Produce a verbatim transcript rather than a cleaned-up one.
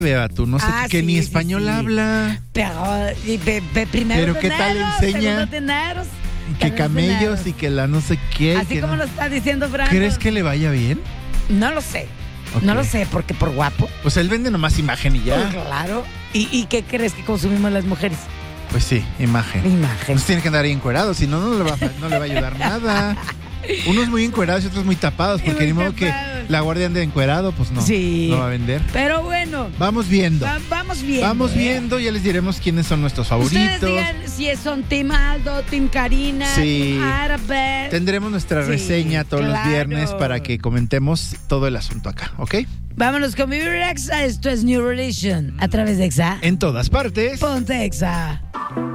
Vea tú, no sé, Ah, que sí, ni sí, español sí. habla. Pero y pe- pe- primero Pero ¿qué tal teneros, enseña? segundo teneros, Y que tercero camellos teneros. y que la no sé qué. y Así que como no. lo está diciendo Fran. ¿Crees que le vaya bien? No lo sé. Ok. No lo sé, porque por guapo. Pues él vende nomás imagen y ya. Pues claro. ¿Y, ¿Y qué crees que consumimos las mujeres? Pues sí, imagen. Imagen. Pues tiene que andar ahí encuerado, si no, no le va, a- no le va a ayudar nada. Unos muy encuerados y otros muy tapados, Y porque muy ni modo que tapados. la guardia ande encuerado, pues no. Sí. No va a vender. Pero bueno, Vamos viendo. va- vamos viendo. Vamos ¿eh? viendo, ya les diremos quiénes son nuestros favoritos. Ustedes digan si son Team Aldo, Team Karina, Sí. Team Árabe. Tendremos nuestra Sí, reseña todos los claro. viernes para que comentemos todo el asunto acá, ¿ok? Vámonos con Vivir Exa. Esto es New Religion a través de Exa. En todas partes. Ponte Exa.